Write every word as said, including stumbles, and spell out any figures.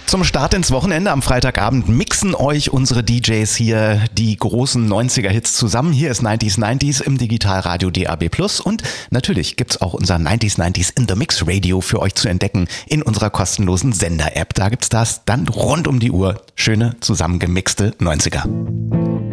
Zum Start ins Wochenende am Freitagabend mixen euch unsere D Js hier die großen neunziger-Hits zusammen. Hier ist neunziger neunzig im Digitalradio D A B plus und natürlich gibt's auch unser neunziger neunzig in the Mix Radio für euch zu entdecken in unserer kostenlosen Sender-App. Da gibt's das dann rund um die Uhr. Schöne, zusammengemixte neunziger.